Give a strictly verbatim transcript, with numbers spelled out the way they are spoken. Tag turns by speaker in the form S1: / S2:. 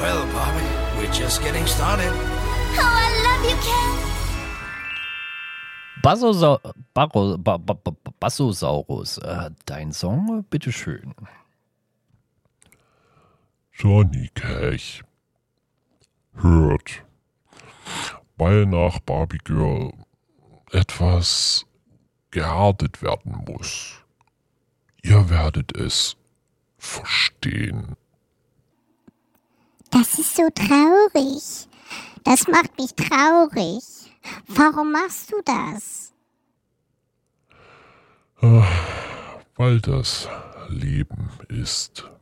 S1: Well, Bobby, we're just getting started.
S2: Oh, I love you, Ken.
S3: Bassosa- Barro- Ba- Ba- Ba- Bassosaurus, äh, dein Song, bitteschön.
S4: Johnny Cash hört, weil nach Barbie Girl etwas gehärtet werden muss. Ihr werdet es verstehen.
S2: Das ist so traurig. Das macht mich traurig. Warum machst du das?
S4: Weil das Leben ist.